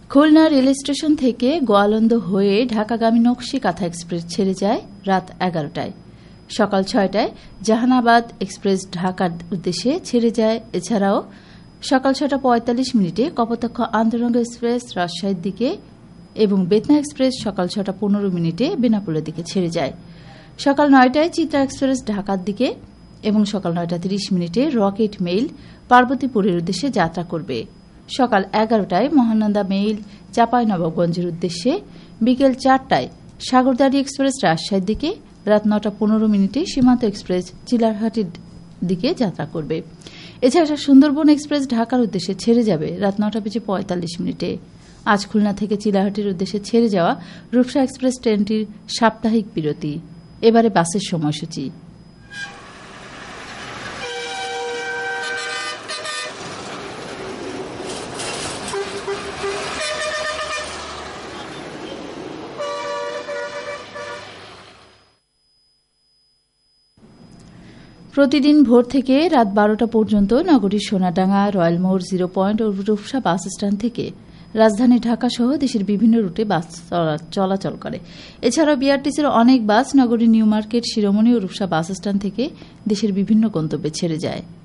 Khulna rail station থেকে গোয়ালন্দ হয়ে ঢাকাগামী নকশি কাঁথা এক্সপ্রেস ছেড়ে যায় রাত 11টায়। সকাল 6টায় জাহানাবাদ এক্সপ্রেস ঢাকার উদ্দেশ্যে ছেড়ে যায়। এছাড়াও সকাল 6:45 কপোতাক্ষ আন্তরঙ্গ এক্সপ্রেস রাজশাহীর দিকে এবং বেতনা এক্সপ্রেস সকাল 6:15 বেনাপোলের দিকে ছেড়ে যায়। সকাল 9টায় চিত্রা এক্সপ্রেস ঢাকার দিকে এবং সকাল 9:30 রকেট মেইল পার্বতীপুরের উদ্দেশ্যে যাত্রা করবে। সকাল 11টায় মহানন্দা মেইল চাঁপাইনবাবগঞ্জের উদ্দেশ্যে, বিকেল 4টায় সাগরদাড়ি এক্সপ্রেস রাজশাহীর দিকে, রাত 9:15 সীমান্ত এক্সপ্রেস চিলারহাটের দিকে যাত্রা করবে। এছাড়া সুন্দরবন এক্সপ্রেস ঢাকার উদ্দেশ্যে ছেড়ে যাবে রাত 9:45। আজ খুলনা থেকে চিলারহাটের উদ্দেশ্যে ছেড়ে যাওয়া রূপসা এক্সপ্রেস ট্রেনটির সাপ্তাহিক বিরতি। এবারে বাসের সময়সূচি। প্রতিদিন ভোর থেকে রাত 12টা পর্যন্ত নগরীর সোনাডাঙ্গা, রয়্যাল মোড়, 0 পয়েন্ট ও রূপসা বাস স্ট্যান্ড থেকে রাজধানী ঢাকা সহ দেশের বিভিন্ন রুটে বাস চলাচল করে। এছাড়াও বিআরটিসির অনেক বাস নগরীর নিউ মার্কেট, শিরোমণি ও রূপসা বাস স্ট্যান্ড থেকে দেশের বিভিন্ন গন্তব্যে ছেড়ে যায়।